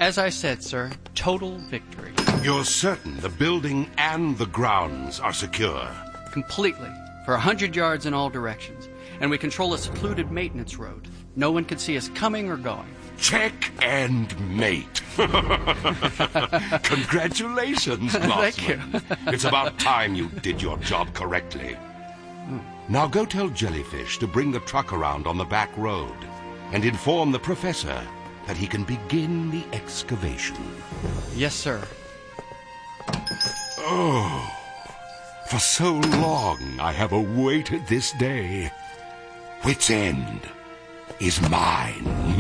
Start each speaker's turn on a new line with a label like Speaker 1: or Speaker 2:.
Speaker 1: As I said, sir, total victory.
Speaker 2: You're certain the building and the grounds are secure?
Speaker 1: Completely. For 100 yards in all directions. And we control a secluded maintenance road. No one can see us coming or going.
Speaker 2: Check and mate. Congratulations, Mossman.
Speaker 1: Thank you.
Speaker 2: It's about time you did your job correctly. Now go tell Jellyfish to bring the truck around on the back road and inform the professor that he can begin the excavation.
Speaker 1: Yes, sir.
Speaker 2: Oh, for so long I have awaited this day. Wit's End is mine.